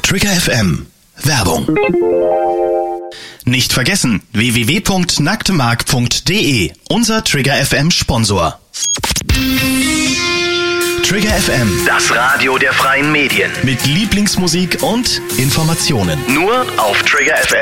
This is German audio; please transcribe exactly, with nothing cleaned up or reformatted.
Trigger F M. Werbung. Nicht vergessen, w w w punkt nacktemark punkt de, unser Trigger F M Sponsor. Trigger F M, das Radio der freien Medien. Mit Lieblingsmusik und Informationen. Nur auf Trigger F M.